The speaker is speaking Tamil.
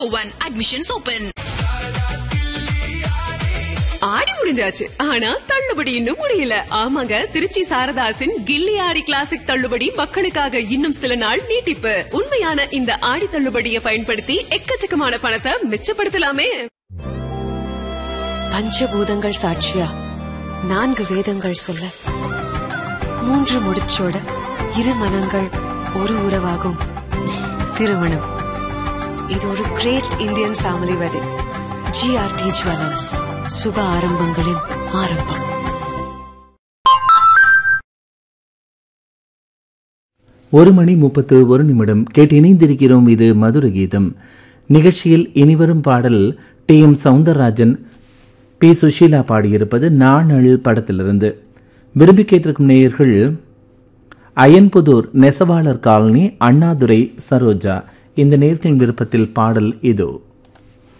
One admissions open. ஆடி முடிஞ்சாச்சு. ஆனா தள்ளுபடி இன்னும் முடியல. ஆமாங்க, திருச்சி சாரதாசின் கில்லி ஆடி கிளாசிக் தள்ளுபடி மக்களுக்காக இன்னும் சில நாள் நீட்டிப்பு. உண்மையான இந்த ஆடி தள்ளுபடியை பயன்படுத்தி எக்கச்சக்கமான பணத்தை மிச்சப்படுத்தலாமே. பஞ்சபூதங்கள் சாட்சியா 4 வேதங்கள் சொல்ல 3 முடிச்சோட 2 மனங்கள் ஒரு உறவாகும் திருமணம். இது ஒரு great Indian family wedding. GRT Jewellers, சுப ஆரம்பங்களின் ஆரம்பம். ஒரு மணி 31 நிமிடம் கேட்டு இணைந்திருக்கிறோம். இது மதுர கீதம் நிகழ்ச்சியில் இனிவரும் பாடல் TM சவுந்தரராஜன், P சுஷீலா பாடியிருப்பது நாணல் படத்திலிருந்து. விரும்பி கேட்டிருக்கும் நேயர்கள் அயன்புதூர் நெசவாளர் காலனி, அண்ணாதுரை, சரோஜா. இந்த நேயர்களின் விருப்பத்தில் பாடல் இதோ.